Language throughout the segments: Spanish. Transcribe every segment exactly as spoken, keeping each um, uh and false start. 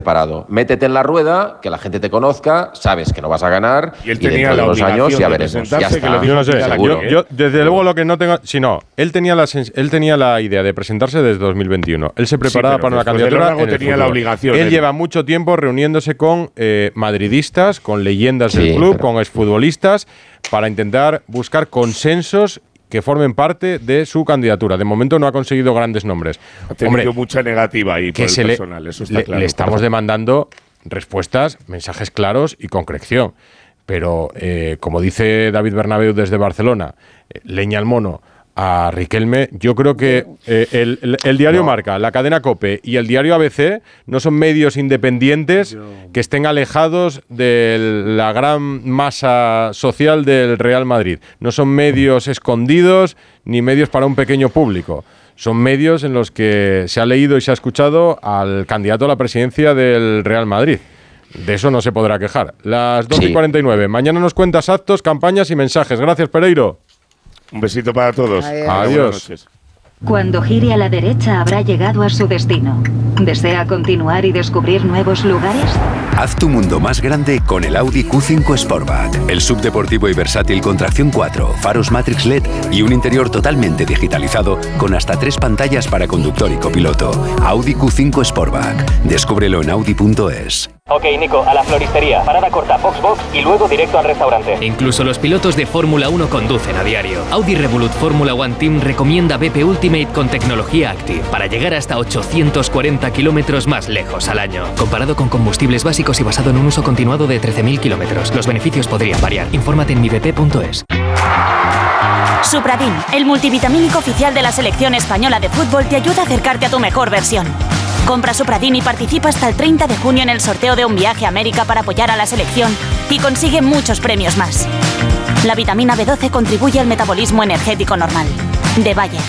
Parado. Métete en la rueda, que la gente te conozca, sabes que no vas a ganar y, él y dentro de unos años ya veremos. Ya está. Que lo yo no sé, yo, yo desde luego lo que no tengo, si no, él tenía la él tenía la idea de presentarse desde dos mil veintiuno. Él se preparaba sí, para una candidatura. En el tenía futuro. La obligación. Él ¿eh? lleva mucho tiempo reuniéndose con eh, madridistas, con leyendas sí, del club, pero... con exfutbolistas, para intentar buscar consensos que formen parte de su candidatura. De momento no ha conseguido grandes nombres. Ha tenido Hombre, mucha negativa ahí por el se personal, le, eso está le, claro. Le estamos demandando respuestas, mensajes claros y concreción. Pero, eh, como dice David Bernabéu desde Barcelona, eh, leña al mono a Riquelme, yo creo que eh, el, el, el diario no. Marca, la cadena COPE y el diario A B C no son medios independientes que estén alejados de la gran masa social del Real Madrid. No son medios escondidos ni medios para un pequeño público. Son medios en los que se ha leído y se ha escuchado al candidato a la presidencia del Real Madrid. De eso no se podrá quejar. Las doce y cuarenta y nueve. Mañana nos cuentas actos, campañas y mensajes. Gracias, Pereiro. Un besito para todos. Adiós. Adiós. Cuando gire a la derecha habrá llegado a su destino. ¿Desea continuar y descubrir nuevos lugares? Haz tu mundo más grande con el Audi Q cinco Sportback. El subdeportivo y versátil con tracción cuatro, faros Matrix L E D y un interior totalmente digitalizado con hasta tres pantallas para conductor y copiloto. Audi Q cinco Sportback. Descúbrelo en audi punto es. Ok, Nico, a la floristería. Parada corta, box box y luego directo al restaurante. Incluso los pilotos de Fórmula uno conducen a diario. Audi Revolut Fórmula One Team recomienda B P Ultimate con tecnología Active para llegar hasta ochocientos cuarenta kilómetros más lejos al año. Comparado con combustibles básicos y basado en un uso continuado de trece mil kilómetros. Los beneficios podrían variar. Infórmate en mi b p punto es. Supradin, el multivitamínico oficial de la selección española de fútbol, te ayuda a acercarte a tu mejor versión. Compra Supradin y participa hasta el treinta de junio en el sorteo de un viaje a América para apoyar a la selección y consigue muchos premios más. La vitamina B doce contribuye al metabolismo energético normal. De Bayer.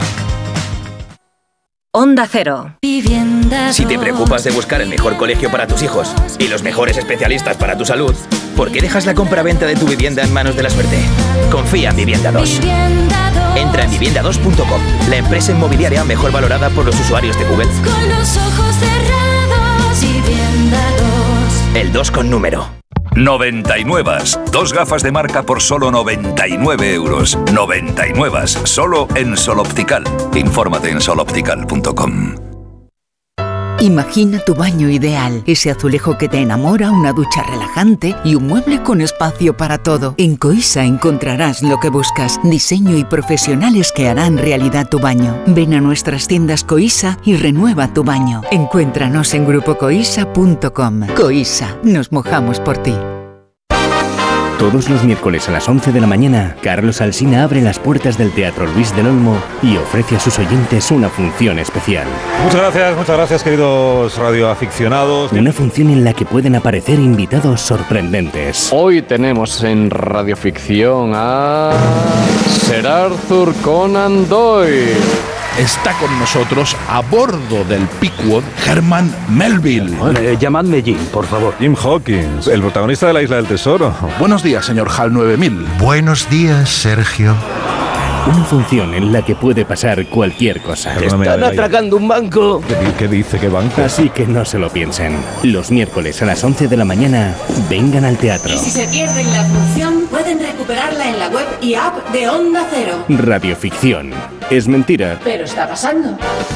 Onda Cero. Si te preocupas de buscar el mejor colegio para tus hijos y los mejores especialistas para tu salud, ¿por qué dejas la compra-venta de tu vivienda en manos de la suerte? Confía en Vivienda dos. Entra en vivienda dos punto com, la empresa inmobiliaria mejor valorada por los usuarios de Google. Con los ojos cerrados, Vivienda dos. El dos con número. noventa y nueve. Dos gafas de marca por solo noventa y nueve euros. noventa y nueve. Solo en Sol Optical. Infórmate en sol optical punto com. Imagina tu baño ideal, ese azulejo que te enamora, una ducha relajante y un mueble con espacio para todo. En Coisa encontrarás lo que buscas, diseño y profesionales que harán realidad tu baño. Ven a nuestras tiendas Coisa y renueva tu baño. Encuéntranos en grupo coisa punto com. Coisa, nos mojamos por ti. Todos los miércoles a las once de la mañana, Carlos Alsina abre las puertas del Teatro Luis del Olmo y ofrece a sus oyentes una función especial. Muchas gracias, muchas gracias, queridos radioaficionados. Una función en la que pueden aparecer invitados sorprendentes. Hoy tenemos en Radioficción a Sir Arthur Conan Doyle. Está con nosotros a bordo del Pequod Herman Melville. Bueno, eh, llamadme Jim, por favor. Jim Hawkins, el protagonista de La Isla del Tesoro. Buenos días, señor Hal nueve mil. Buenos días, Sergio. Una función en la que puede pasar cualquier cosa. Están atracando un banco. ¿Qué, qué dice? ¿Qué banco? Así que no se lo piensen. Los miércoles a las once de la mañana, vengan al teatro. Y si se pierden la función, pueden recuperarla en la web y app de Onda Cero. Radioficción. Es mentira. Pero está pasando.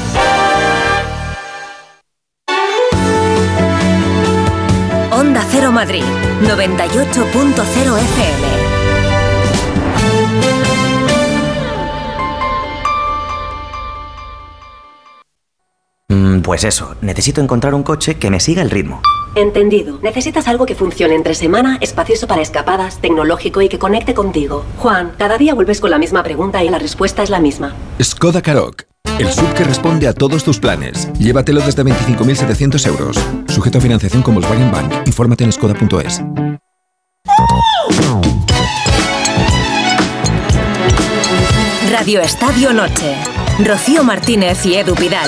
Onda Cero Madrid, noventa y ocho punto cero F M. Pues eso, necesito encontrar un coche que me siga el ritmo. Entendido. Necesitas algo que funcione entre semana, espacioso para escapadas, tecnológico y que conecte contigo. Juan, cada día vuelves con la misma pregunta y la respuesta es la misma. Skoda Karoq. El S U V que responde a todos tus planes. Llévatelo desde veinticinco mil setecientos euros. Sujeto a financiación con Volkswagen Bank. Infórmate en skoda punto es. Radio Estadio Noche. Rocío Martínez y Edu Pidal.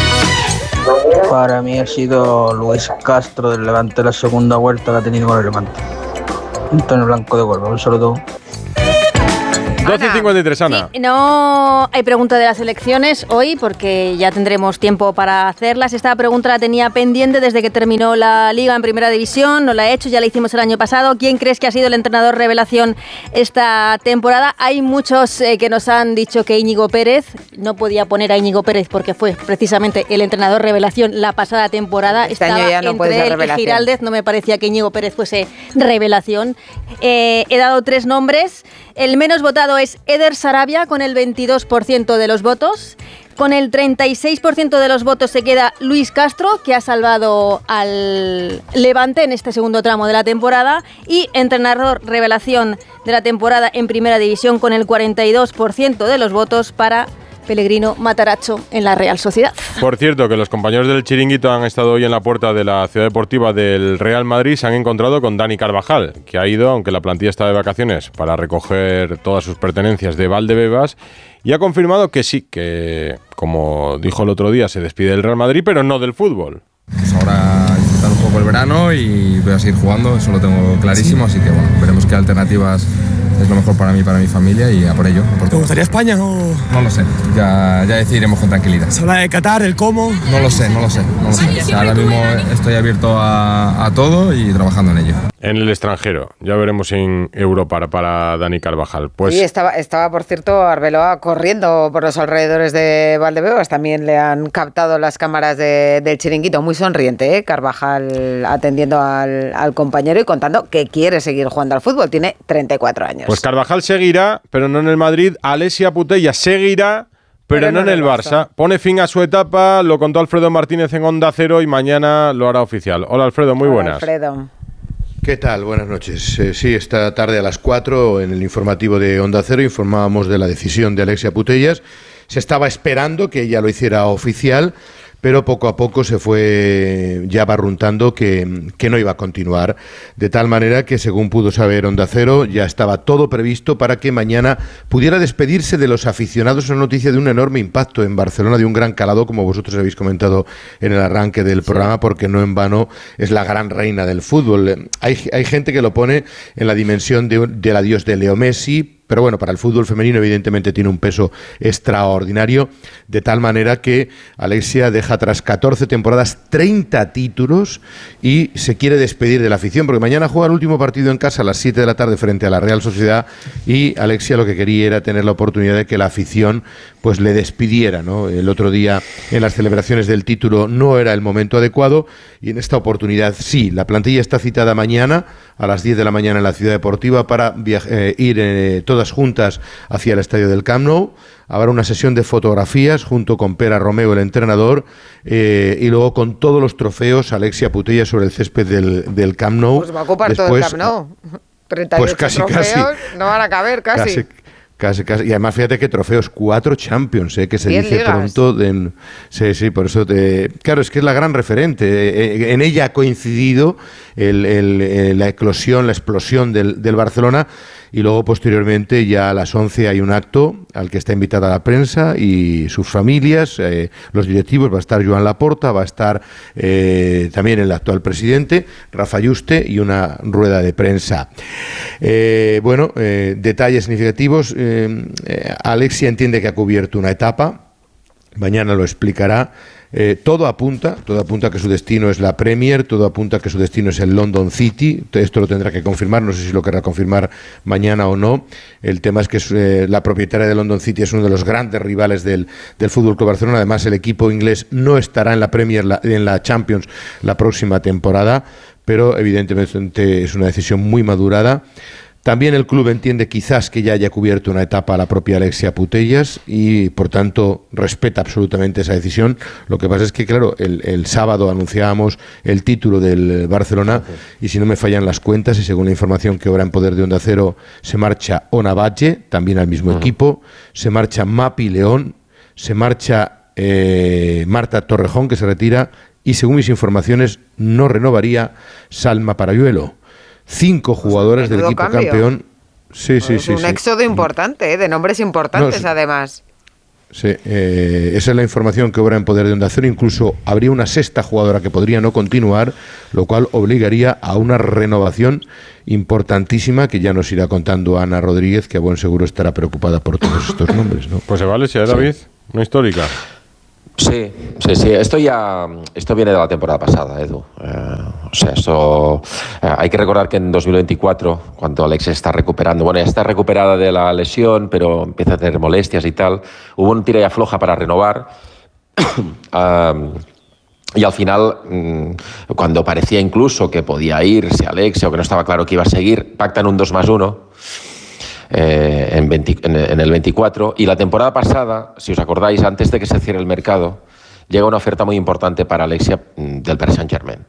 Para mí ha sido Luis Castro del Levante, la segunda vuelta que ha tenido con el Levante. Antonio Blanco de Huelva, un saludo. doce y cincuenta y tres, Ana. Sí, no hay pregunta de las elecciones hoy porque ya tendremos tiempo para hacerlas. Esta pregunta la tenía pendiente desde que terminó la Liga en Primera División. No la he hecho, ya la hicimos el año pasado. ¿Quién crees que ha sido el entrenador revelación esta temporada? Hay muchos eh, que nos han dicho que Íñigo Pérez. No podía poner a Íñigo Pérez porque fue precisamente el entrenador revelación la pasada temporada. Este Estaba año ya no puede entre ser él revelación. y Giraldez. No me parecía que Íñigo Pérez fuese revelación. Eh, he dado tres nombres. El menos votado es Eder Sarabia con el veintidós por ciento de los votos. Con el treinta y seis por ciento de los votos se queda Luis Castro, que ha salvado al Levante en este segundo tramo de la temporada. Y entrenador revelación de la temporada en Primera División con el cuarenta y dos por ciento de los votos para Pellegrino Matarazzo en la Real Sociedad. Por cierto, que los compañeros del Chiringuito han estado hoy en la puerta de la Ciudad Deportiva del Real Madrid. Se han encontrado con Dani Carvajal, que ha ido, aunque la plantilla está de vacaciones, para recoger todas sus pertenencias de Valdebebas, y ha confirmado que sí, que como dijo el otro día, se despide del Real Madrid, pero no del fútbol. Pues ahora disfrutar un poco el verano y voy a seguir jugando, eso lo tengo clarísimo, así que bueno, veremos qué alternativas es lo mejor para mí y para mi familia y a por ello. ¿Te gustaría España o...? No lo sé, ya, ya decidiremos con tranquilidad. ¿Se habla de Qatar, el cómo? No lo sé, no lo sé, no lo sé. O sea, ahora mismo estoy abierto a, a todo y trabajando en ello. En el extranjero, ya veremos en Europa para, para Dani Carvajal. Pues sí, estaba, estaba, por cierto, Arbeloa corriendo por los alrededores de Valdebebas. También le han captado las cámaras de, del Chiringuito. Muy sonriente, ¿eh? Carvajal atendiendo al, al compañero y contando que quiere seguir jugando al fútbol. Tiene treinta y cuatro años. Pues Carvajal seguirá, pero no en el Madrid. Alessia Putellas seguirá, pero, pero no, no en el Barça. Barça. Pone fin a su etapa, lo contó Alfredo Martínez en Onda Cero y mañana lo hará oficial. Hola Alfredo, muy Hola, buenas. Alfredo. ¿Qué tal? Buenas noches. Eh, sí, esta tarde a las cuatro en el informativo de Onda Cero informábamos de la decisión de Alessia Putellas. Se estaba esperando que ella lo hiciera oficial, pero poco a poco se fue ya barruntando que, que no iba a continuar, de tal manera que, según pudo saber Onda Cero, ya estaba todo previsto para que mañana pudiera despedirse de los aficionados. Una noticia de un enorme impacto en Barcelona, de un gran calado, como vosotros habéis comentado en el arranque del programa, porque no en vano es la gran reina del fútbol. Hay, hay gente que lo pone en la dimensión de, del adiós de Leo Messi, pero bueno, para el fútbol femenino evidentemente tiene un peso extraordinario, de tal manera que Alessia deja tras catorce temporadas treinta títulos y se quiere despedir de la afición, porque mañana juega el último partido en casa a las siete de la tarde frente a la Real Sociedad, y Alessia lo que quería era tener la oportunidad de que la afición pues le despidiera, ¿no? El otro día en las celebraciones del título no era el momento adecuado y en esta oportunidad sí. La plantilla está citada mañana a las diez de la mañana en la Ciudad Deportiva para viajar, eh, ir eh, todas juntas hacia el estadio del Camp Nou. Habrá una sesión de fotografías junto con Pera Romeo, el entrenador, eh, y luego con todos los trofeos Alessia Putellas sobre el césped del, del Camp Nou. Pues va a ocupar Después, todo el Camp Nou. treinta y ocho pues casi, trofeos, casi. No van a caber, casi. casi Casi, casi. Y además fíjate que trofeos, cuatro Champions, ¿eh? Que se dice ligas. pronto. De, sí, sí, por eso te... Claro, es que es la gran referente. En ella ha coincidido el, el, la eclosión, la explosión del, del Barcelona, y luego posteriormente ya a las once hay un acto al que está invitada la prensa y sus familias, eh, los directivos. Va a estar Joan Laporta, va a estar eh, también el actual presidente, Rafa Yuste, y una rueda de prensa. Eh, bueno, eh, detalles significativos. Eh, eh, Alessia entiende que ha cubierto una etapa, mañana lo explicará. Eh, todo apunta, todo apunta a que su destino es la Premier, todo apunta a que su destino es el London City. Esto lo tendrá que confirmar, no sé si lo querrá confirmar mañana o no. El tema es que es, eh, la propietaria de London City es uno de los grandes rivales del, del Fútbol Club Barcelona. Además, el equipo inglés no estará en la Premier, la, en la Champions la próxima temporada, pero evidentemente es una decisión muy madurada. También el club entiende quizás que ya haya cubierto una etapa a la propia Alessia Putellas y, por tanto, respeta absolutamente esa decisión. Lo que pasa es que, claro, el, el sábado anunciábamos el título del Barcelona y, si no me fallan las cuentas, y según la información que obra en poder de Onda Cero, se marcha Ona Batlle, también al mismo uh-huh. equipo, se marcha Mapi León, se marcha eh, Marta Torrejón, que se retira, y, según mis informaciones, no renovaría Salma Parayuelo. Cinco jugadores del equipo cambio. campeón. Sí, sí, es sí. un sí. éxodo importante, ¿eh? De nombres importantes, no, además. Sí, eh, esa es la información que obra en poder de Onda Cero. Incluso habría una sexta jugadora que podría no continuar, lo cual obligaría a una renovación importantísima que ya nos irá contando Ana Rodríguez, que a buen seguro estará preocupada por todos estos nombres, ¿no? Pues se vale, si David, sí. Una histórica. Sí, sí, sí. Esto ya, esto viene de la temporada pasada, Edu. Eh, o sea, esto eh, hay que recordar que en dos mil veinticuatro, cuando Alexia está recuperando, bueno, ya está recuperada de la lesión, pero empieza a tener molestias y tal, hubo un tira y afloja para renovar. um, y al final, um, cuando parecía incluso que podía irse Alexia o que no estaba claro que iba a seguir, pactan un dos más uno. Eh, en, veinte, en, en el veinticuatro, y la temporada pasada, si os acordáis, antes de que se cierre el mercado, llega una oferta muy importante para Alexia del Paris Saint-Germain.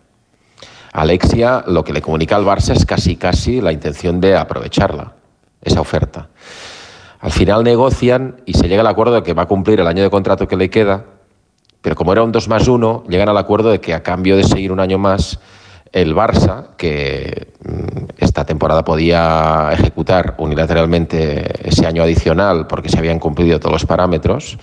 Alexia lo que le comunica al Barça es casi casi la intención de aprovecharla, esa oferta. Al final negocian y se llega al acuerdo de que va a cumplir el año de contrato que le queda, pero como era un dos más uno, llegan al acuerdo de que a cambio de seguir un año más, el Barça, que esta temporada podía ejecutar unilateralmente ese año adicional porque se habían cumplido todos los parámetros,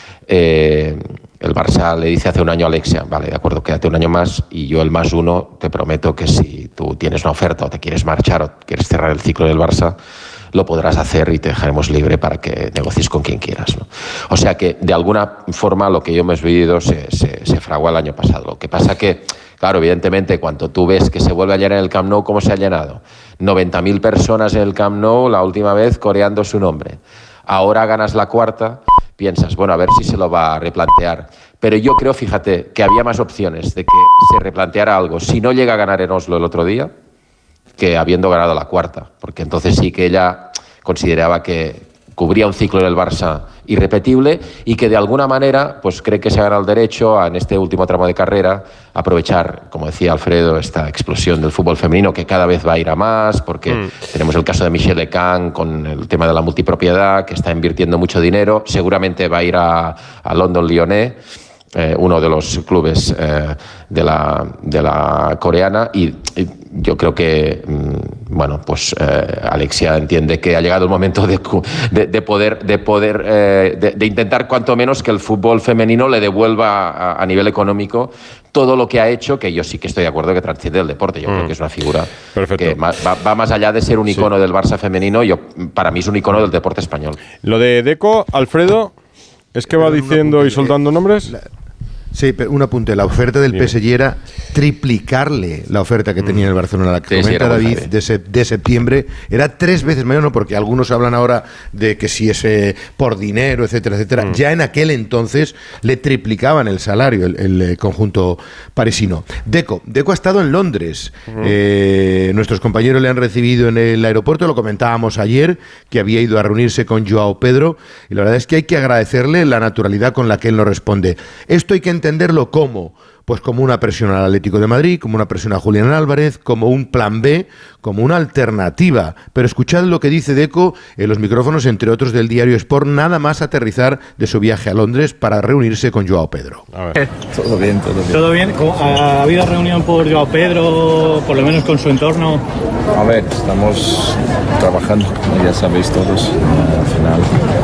eh, el Barça le dice hace un año a Alexia, vale, de acuerdo, quédate un año más y yo el más uno te prometo que si tú tienes una oferta o te quieres marchar o quieres cerrar el ciclo del Barça, lo podrás hacer y te dejaremos libre para que negocies con quien quieras, ¿no? O sea que, de alguna forma, lo que yo me he vivido se, se, se fraguó el año pasado. Lo que pasa que, claro, evidentemente, cuando tú ves que se vuelve a llenar el Camp Nou, ¿cómo se ha llenado? noventa mil personas en el Camp Nou la última vez coreando su nombre. Ahora ganas la cuarta, piensas, bueno, a ver si se lo va a replantear. Pero yo creo, fíjate, que había más opciones de que se replanteara algo si no llega a ganar en Oslo el otro día, que habiendo ganado la cuarta, porque entonces sí que ella consideraba que cubría un ciclo en el Barça irrepetible y que de alguna manera pues cree que se ha ganado el derecho a, en este último tramo de carrera, aprovechar, como decía Alfredo, esta explosión del fútbol femenino que cada vez va a ir a más, porque mm. tenemos el caso de Michelle Lecan con el tema de la multipropiedad, que está invirtiendo mucho dinero, seguramente va a ir a, a London Lyonnais, Eh, uno de los clubes eh, de, la, de la coreana, y, y yo creo que mm, bueno, pues eh, Alexia entiende que ha llegado el momento de, de, de poder, de, poder eh, de, de intentar cuanto menos que el fútbol femenino le devuelva a, a nivel económico todo lo que ha hecho, que yo sí que estoy de acuerdo que trasciende el deporte. Yo mm. creo que es una figura Perfecto. que va, va más allá de ser un icono sí. del Barça femenino, yo, para mí es un icono del deporte español. Lo de Deco, Alfredo, ¿es que va diciendo y soltando nombres? La... Sí, pero un apunte. La oferta del P S G era triplicarle la oferta que tenía el Barcelona. La que sí, comenta sí, David de, se, de septiembre era tres veces mayor, ¿no? Porque algunos hablan ahora de que si es eh, por dinero, etcétera, etcétera. Mm. Ya en aquel entonces le triplicaban el salario, el, el, el conjunto parisino. Deco. Deco ha estado en Londres. Mm. Eh, nuestros compañeros le han recibido en el aeropuerto. Lo comentábamos ayer, que había ido a reunirse con Joao Pedro. Y la verdad es que hay que agradecerle la naturalidad con la que él nos responde. Esto hay que entenderlo como, pues como una presión al Atlético de Madrid, como una presión a Julián Álvarez, como un plan B, como una alternativa. Pero escuchad lo que dice Deco en los micrófonos, entre otros, del diario Sport, nada más aterrizar de su viaje a Londres para reunirse con Joao Pedro. A ver. Todo bien, todo bien. ¿Todo bien? ¿Ha habido reunión por Joao Pedro, por lo menos con su entorno? A ver, estamos trabajando, como ya sabéis todos, al final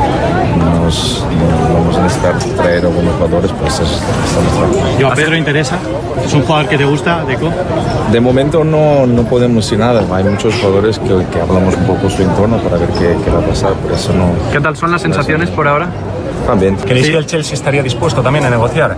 nos, nos vamos a necesitar traer algunos jugadores, pues estamos trabajando. ¿Joao Pedro interesa? ¿Es un jugador que te gusta, Deco? De momento no, no podemos decir nada, hay muchos jugadores que, que hablamos un poco su entorno para ver qué, qué va a pasar, por eso no... ¿Qué tal son las sensaciones por ahora? También. ¿Creéis sí. que el Chelsea estaría dispuesto también a negociar?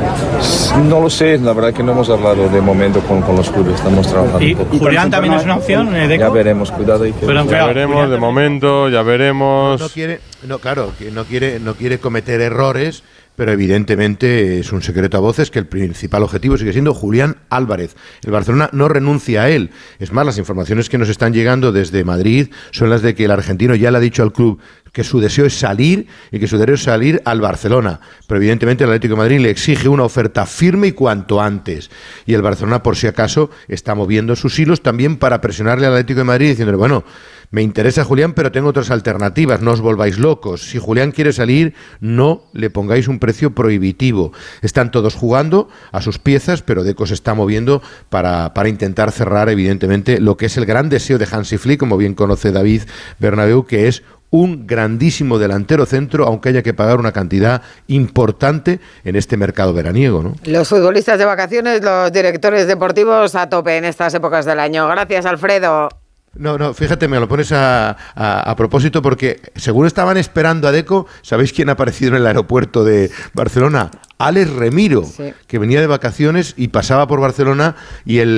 No lo sé, la verdad que no hemos hablado de momento con, con los clubes, estamos trabajando ¿Y un poco. Julián también es una opción, eh, Deco? Ya veremos, cuidado. Y que Pero, ya veremos, Julián, de momento, ya veremos. No, no quiere, no, claro, que no quiere, no quiere cometer errores, pero evidentemente es un secreto a voces que el principal objetivo sigue siendo Julián Álvarez. El Barcelona no renuncia a él. Es más, las informaciones que nos están llegando desde Madrid son las de que el argentino ya le ha dicho al club que su deseo es salir y que su deseo es salir al Barcelona. Pero evidentemente el Atlético de Madrid le exige una oferta firme y cuanto antes. Y el Barcelona, por si acaso, está moviendo sus hilos también para presionarle al Atlético de Madrid diciéndole, bueno, me interesa Julián, pero tengo otras alternativas, no os volváis locos. Si Julián quiere salir, no le pongáis un precio prohibitivo. Están todos jugando a sus piezas, pero Deco se está moviendo para, para intentar cerrar, evidentemente, lo que es el gran deseo de Hansi Flick, como bien conoce David Bernabéu, que es un grandísimo delantero centro, aunque haya que pagar una cantidad importante en este mercado veraniego, ¿no? Los futbolistas de vacaciones, los directores deportivos a tope en estas épocas del año. Gracias, Alfredo. No, no, fíjate, me lo pones a, a, a propósito porque según estaban esperando a Deco, ¿sabéis quién ha aparecido en el aeropuerto de Barcelona? Alex Remiro, sí, que venía de vacaciones y pasaba por Barcelona y el